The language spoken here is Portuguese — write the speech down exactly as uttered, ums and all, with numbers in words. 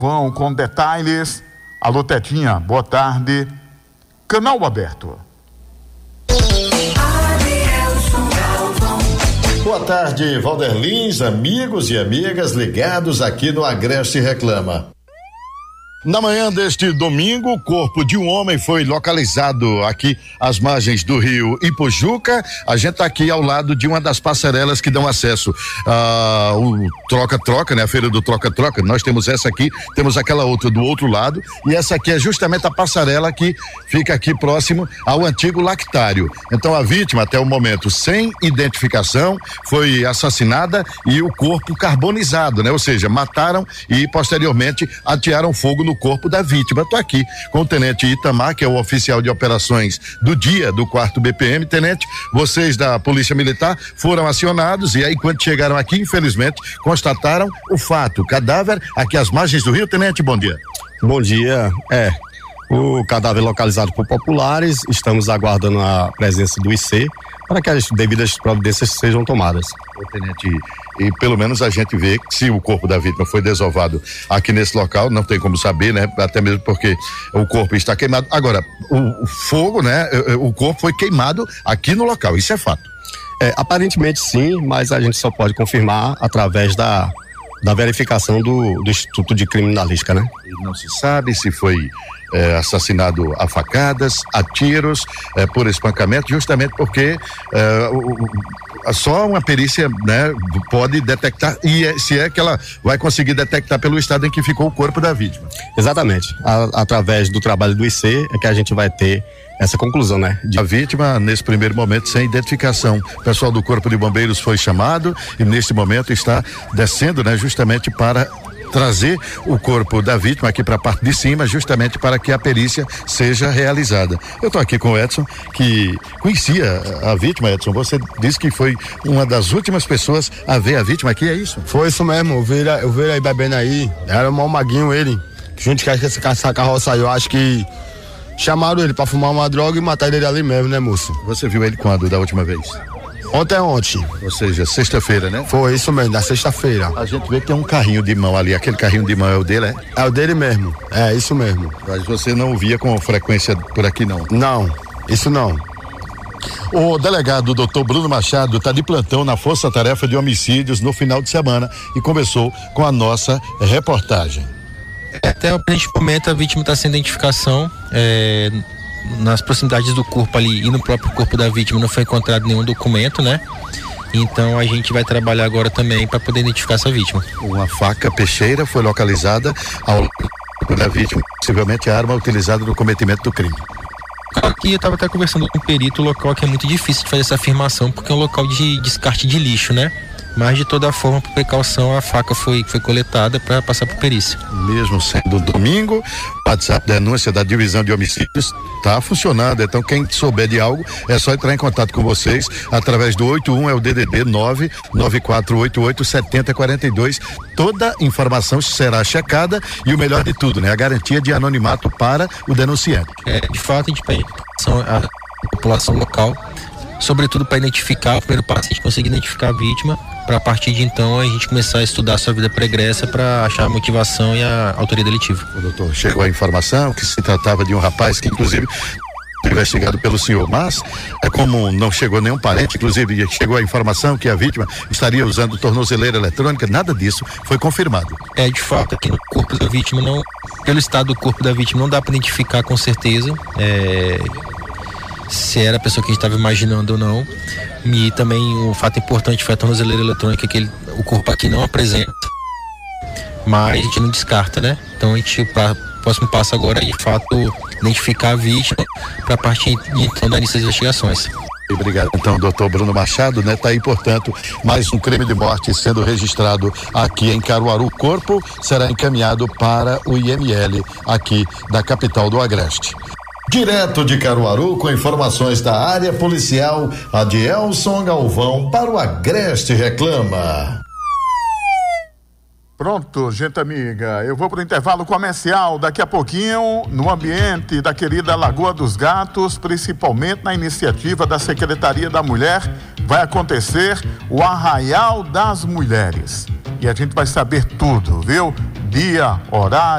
Vão com detalhes. Alô, Tetinha, boa tarde. Canal aberto. Boa tarde, Valder Lins, amigos e amigas ligados aqui no Agreste Reclama. Na manhã deste domingo, o corpo de um homem foi localizado aqui às margens do rio Ipojuca. A gente está aqui ao lado de uma das passarelas que dão acesso ao troca-troca, né? A feira do troca-troca. Nós temos essa aqui, temos aquela outra do outro lado, e essa aqui é justamente a passarela que fica aqui próximo ao antigo lactário. Então a vítima, até o momento, sem identificação, foi assassinada e o corpo carbonizado, né? Ou seja, mataram e posteriormente atearam fogo no corpo da vítima. Estou aqui com o tenente Itamar, que é o oficial de operações do dia do quarto B P M. Tenente, vocês da Polícia Militar foram acionados e aí quando chegaram aqui, infelizmente, constataram o fato, o cadáver aqui às margens do rio. Tenente, bom dia. Bom dia, é, o cadáver localizado por populares, estamos aguardando a presença do I C para que as devidas providências sejam tomadas. Ô, tenente, e pelo menos a gente vê que se o corpo da vítima foi desovado aqui nesse local, não tem como saber, né? Até mesmo porque o corpo está queimado. Agora, o, o fogo, né? O corpo foi queimado aqui no local, isso é fato. É, aparentemente sim, mas a gente só pode confirmar através da, da verificação do, do Instituto de Criminalística, né? E não se sabe se foi É, assassinado a facadas, a tiros, é, por espancamento, justamente porque é, o, o, só uma perícia, né, pode detectar, e é, se é que ela vai conseguir detectar pelo estado em que ficou o corpo da vítima. Exatamente, a, através do trabalho do I C é que a gente vai ter essa conclusão, né? De... A vítima, nesse primeiro momento, sem identificação. O pessoal do Corpo de Bombeiros foi chamado e neste momento está descendo, né, justamente para trazer o corpo da vítima aqui para a parte de cima, justamente para que a perícia seja realizada. Eu estou aqui com o Edson, que conhecia a vítima. Edson, você disse que foi uma das últimas pessoas a ver a vítima aqui, é isso? Foi isso mesmo, eu vi, eu vi ele aí bebendo aí, era um mal maguinho ele, junto com essa, essa carroça aí, eu acho que chamaram ele para fumar uma droga e matar ele ali mesmo, né, moço? Você viu ele quando, da última vez? Ontem é ontem. Ou seja, sexta-feira, né? Foi isso mesmo, da sexta-feira. A gente vê que tem um carrinho de mão ali, aquele carrinho de mão é o dele, é? É o dele mesmo, é isso mesmo. Mas você não via com frequência por aqui, não? Não, isso não. O delegado doutor Bruno Machado está de plantão na Força Tarefa de Homicídios no final de semana e conversou com a nossa reportagem. Até o presente momento a vítima está sem identificação, é... nas proximidades do corpo ali e no próprio corpo da vítima não foi encontrado nenhum documento, né? Então a gente vai trabalhar agora também para poder identificar essa vítima. Uma faca peixeira foi localizada ao lado da vítima, possivelmente a arma utilizada no cometimento do crime. Aqui eu estava até conversando com um perito, o local que é muito difícil de fazer essa afirmação porque é um local de descarte de lixo, né? Mas de toda forma, por precaução, a faca foi, foi coletada para passar por perícia. Mesmo sendo domingo, o WhatsApp denúncia da divisão de homicídios está funcionando, então quem souber de algo é só entrar em contato com vocês através do oito um, é o D D D nove nove quatro oito oito sete zero quatro dois. Toda informação será checada e o melhor de tudo, né? A garantia de anonimato para o denunciante. É, de fato, a gente pede a população local, sobretudo para identificar, o primeiro passo a gente conseguir identificar a vítima, para a partir de então a gente começar a estudar a sua vida pregressa para achar a motivação e a autoria delitiva. O doutor, chegou a informação que se tratava de um rapaz que inclusive investigado pelo senhor, mas é como não chegou nenhum parente, inclusive chegou a informação que a vítima estaria usando tornozeleira eletrônica, nada disso foi confirmado. É, de fato, aqui no corpo da vítima, não, pelo estado do corpo da vítima não dá para identificar com certeza é, se era a pessoa que a gente estava imaginando ou não. E também o fato importante foi a tornozeleira eletrônica, que ele, o corpo aqui não apresenta, mas a gente não descarta, né? Então a gente, pra, o próximo passo agora é de fato identificar a vítima para partir de então dar início às investigações. Obrigado. Então, doutor Bruno Machado, né? Tá aí, portanto, mais um crime de morte sendo registrado aqui em Caruaru. O corpo será encaminhado para o I M L aqui da capital do Agreste. Direto de Caruaru, com informações da área policial, a de Elson Galvão para o Agreste Reclama. Pronto, gente amiga, eu vou para o intervalo comercial daqui a pouquinho, no ambiente da querida Lagoa dos Gatos, principalmente na iniciativa da Secretaria da Mulher, vai acontecer o Arraial das Mulheres. E a gente vai saber tudo, viu? dia, horário.